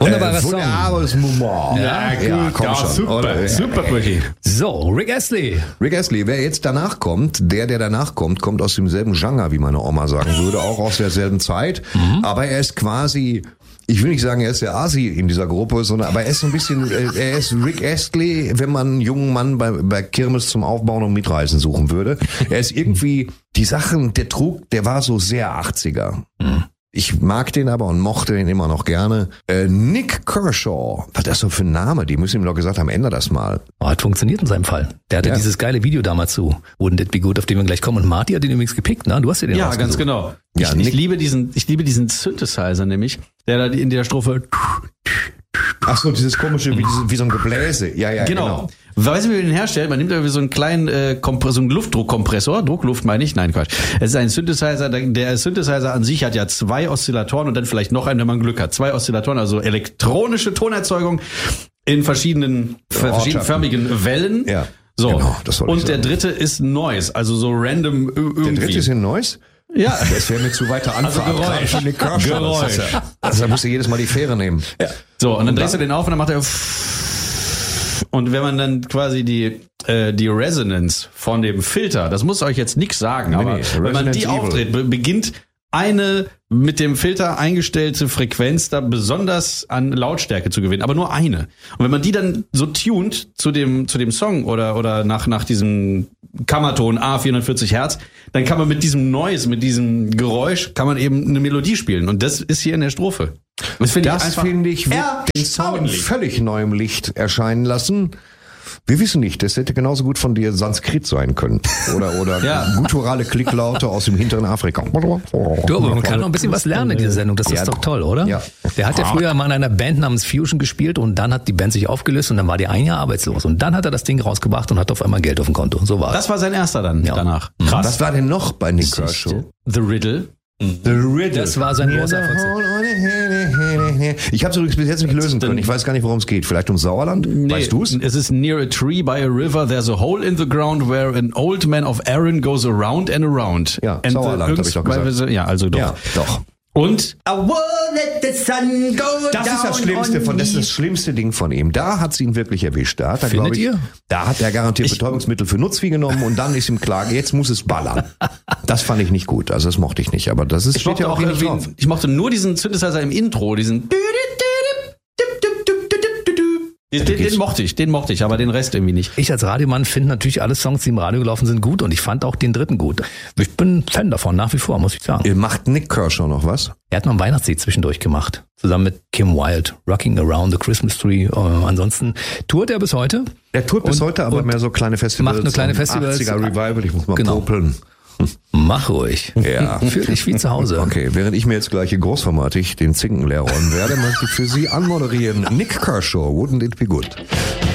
Wunderbarer Song. Wunderbares Moment. Ja, komm schon. super, Oder? super, Brüchi. So, Rick Astley. Rick Astley, wer jetzt danach kommt, der danach kommt, kommt aus demselben Genre, wie meine Oma sagen würde, auch aus derselben Zeit. Aber er ist quasi, ich will nicht sagen, er ist der Asi in dieser Gruppe, sondern aber er ist so ein bisschen, er ist Rick Astley, wenn man einen jungen Mann bei Kirmes zum Aufbauen und Mitreisen suchen würde. Er ist irgendwie, die Sachen, der war so sehr 80er. Ich mag den aber und mochte ihn immer noch gerne. Nick Kershaw. Was ist das so für ein Name? Die müssen ihm doch gesagt haben, ändere das mal. Oh, hat funktioniert in seinem Fall. Der hatte dieses geile Video damals zu Wouldn't It Be Good, auf den wir gleich kommen. Und Marty hat den übrigens gepickt, ne? Du hast ja den Ja, rausgesucht. ganz genau. Ja, Ich liebe diesen Synthesizer nämlich, der da in der Strophe. Ach so, dieses komische, wie so ein Gebläse. Ja, genau. Weißt du, wie man den herstellt? Man nimmt irgendwie so einen kleinen so einen Luftdruckkompressor, Druckluft meine ich, nein, Quatsch. Es ist ein Synthesizer, der Synthesizer an sich hat ja 2 Oszillatoren und dann vielleicht noch einen, wenn man Glück hat. 2 Oszillatoren, also elektronische Tonerzeugung in verschiedenen verschiedenförmigen Wellen. Ja. So. Genau, das wollte ich und der sagen. dritte ist Noise, also so random irgendwie. Der dritte ist in Neuss? Ja. Das wäre mir zu weiter Anfahrt. Also Geräusch. Nick Kershaw. Geräusch. Also da musst du jedes Mal die Fähre nehmen. Ja. So, und dann drehst du den auf und dann macht er. Und wenn man dann quasi die Resonance von dem Filter, das muss euch jetzt nichts sagen, aber wenn man die aufdreht, beginnt eine mit dem Filter eingestellte Frequenz da besonders an Lautstärke zu gewinnen, aber nur eine. Und wenn man die dann so tunt zu dem Song oder nach diesem Kammerton A440 Hertz, dann kann man mit diesem Noise, mit diesem Geräusch, kann man eben eine Melodie spielen. Und das ist hier in der Strophe. Das finde ich, wird den Song in völlig neuem Licht erscheinen lassen. Wir wissen nicht, das hätte genauso gut von dir Sanskrit sein können. Oder Ja. gutturale Klicklaute aus dem hinteren Afrika. Du, aber man kann noch ein bisschen was lernen in dieser Sendung. Das ist doch toll, oder? Ja. Der hat ja früher mal in einer Band namens Fusion gespielt und dann hat die Band sich aufgelöst und dann war der ein Jahr arbeitslos. Und dann hat er das Ding rausgebracht und hat auf einmal Geld auf dem Konto. Und so war es. Das war sein erster dann danach. Krass. Was war denn noch bei Nick Kershaw? The Riddle. The Riddle. Das war sein großer Erfolg. Ich habe es übrigens bis jetzt nicht lösen können. Ich weiß gar nicht, worum es geht. Vielleicht ums Sauerland? Weißt du's? Es ist near a tree by a river, there's a hole in the ground where an old man of Aaron goes around and around. Ja, And Sauerland, hab ich doch gesagt. Ja, also doch. Ja, doch. Und Das ist das schlimmste Ding von ihm. Da hat sie ihn wirklich erwischt. Da hat er, Findet ihr? Da hat er garantiert Betäubungsmittel für Nutzvieh genommen und dann ist ihm klar, jetzt muss es ballern. Das fand ich nicht gut. Also das mochte ich nicht. Aber das ist, steht ja auch hier nicht drauf. Ich mochte nur diesen Synthesizer im Intro, diesen den mochte ich, aber den Rest irgendwie nicht. Ich als Radiomann finde natürlich alle Songs, die im Radio gelaufen sind, gut und ich fand auch den dritten gut. Ich bin Fan davon, nach wie vor, muss ich sagen. Macht Nick Kershaw noch was? Er hat noch ein Weihnachtslied zwischendurch gemacht, zusammen mit Kim Wilde, Rocking Around the Christmas Tree. Ansonsten tourt er bis heute. Er tourt bis heute, aber mehr so kleine Festivals. Macht nur kleine Festivals. 80er Revival, ich muss mal Genau. popeln. Mach ruhig. Ja. Fühl dich wie zu Hause. Okay, während ich mir jetzt gleich hier großformatig den Zinken leer räumen werde, möchte ich für Sie anmoderieren Nick Kershaw, Wouldn't It Be Good?